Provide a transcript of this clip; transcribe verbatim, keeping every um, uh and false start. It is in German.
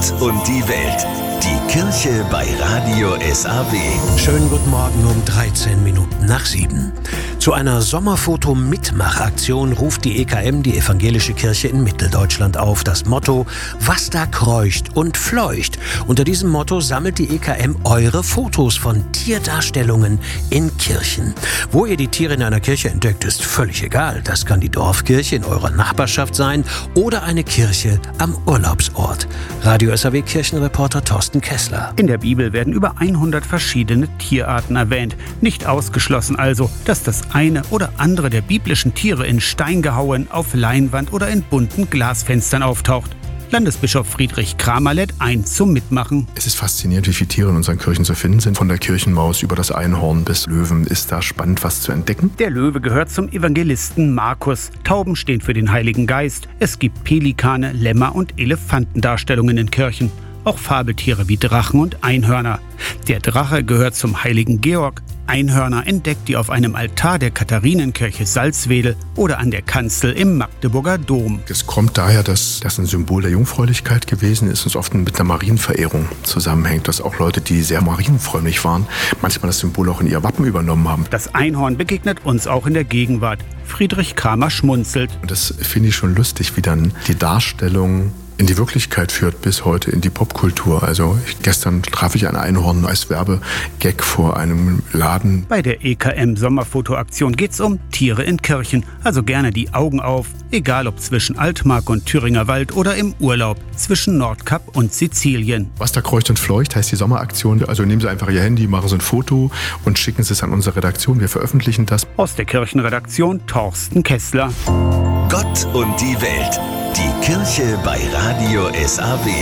Gott und die Welt. Die Kirche bei Radio S A W. Schönen guten Morgen um dreizehn Minuten nach sieben. Zu einer Sommerfoto-Mitmachaktion ruft die E K M, die Evangelische Kirche in Mitteldeutschland, auf. Das Motto: Was da kreucht und fleucht. Unter diesem Motto sammelt die E K M eure Fotos von Tierdarstellungen in Kirchen. Wo ihr die Tiere in einer Kirche entdeckt, ist völlig egal. Das kann die Dorfkirche in eurer Nachbarschaft sein oder eine Kirche am Urlaubsort. Radio S A W Kirchenreporter Thorsten Kessler. In der Bibel werden über hundert verschiedene Tierarten erwähnt. Nicht ausgeschlossen also, dass das eine oder andere der biblischen Tiere in Stein gehauen, auf Leinwand oder in bunten Glasfenstern auftaucht. Landesbischof Friedrich Kramer lädt ein zum Mitmachen. Es ist faszinierend, wie viele Tiere in unseren Kirchen zu finden sind. Von der Kirchenmaus über das Einhorn bis Löwen ist da spannend, was zu entdecken. Der Löwe gehört zum Evangelisten Markus. Tauben stehen für den Heiligen Geist. Es gibt Pelikane, Lämmer und Elefantendarstellungen in Kirchen. Auch Fabeltiere wie Drachen und Einhörner. Der Drache gehört zum Heiligen Georg. Einhörner entdeckt ihr auf einem Altar der Katharinenkirche Salzwedel oder an der Kanzel im Magdeburger Dom. Es kommt daher, dass das ein Symbol der Jungfräulichkeit gewesen ist und oft mit der Marienverehrung zusammenhängt. Dass auch Leute, die sehr marienfreundlich waren, manchmal das Symbol auch in ihr Wappen übernommen haben. Das Einhorn begegnet uns auch in der Gegenwart. Friedrich Kramer schmunzelt. Und das finde ich schon lustig, wie dann die Darstellung in die Wirklichkeit führt, bis heute in die Popkultur. Also ich, gestern traf ich ein Einhorn als Werbegag vor einem Laden. Bei der E K M-Sommerfotoaktion geht's um Tiere in Kirchen. Also gerne die Augen auf, egal ob zwischen Altmark und Thüringer Wald oder im Urlaub zwischen Nordkap und Sizilien. Was da kreucht und fleucht, heißt die Sommeraktion. Also nehmen Sie einfach Ihr Handy, machen Sie ein Foto und schicken Sie es an unsere Redaktion. Wir veröffentlichen das. Aus der Kirchenredaktion Thorsten Kessler. Gott und die Welt. Die Kirche bei Radio S A W.